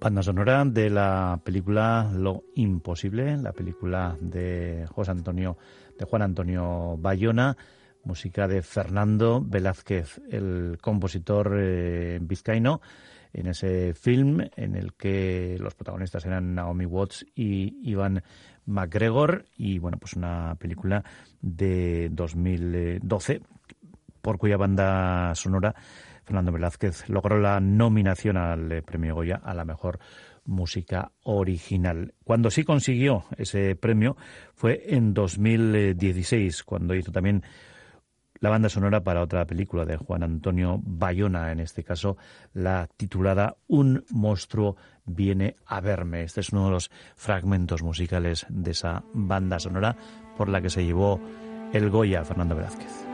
Banda sonora de la película Lo Imposible, la película de Juan Antonio Bayona, música de Fernando Velázquez, el compositor vizcaíno, en ese film en el que los protagonistas eran Naomi Watts y Ivan McGregor, y bueno, pues una película de 2012 por cuya banda sonora Fernando Velázquez logró la nominación al premio Goya a la mejor música original. Cuando sí consiguió ese premio fue en 2016, cuando hizo también la banda sonora para otra película de Juan Antonio Bayona, en este caso la titulada Un monstruo viene a verme. Este es uno de los fragmentos musicales de esa banda sonora por la que se llevó el Goya Fernando Velázquez.